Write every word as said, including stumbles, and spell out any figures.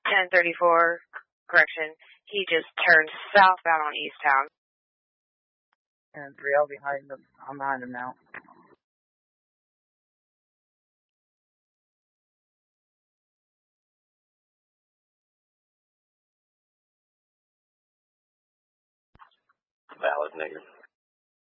ten thirty-four, correction, he just turned southbound on East Town. And three L behind him. I'm behind him now. Valid, negative.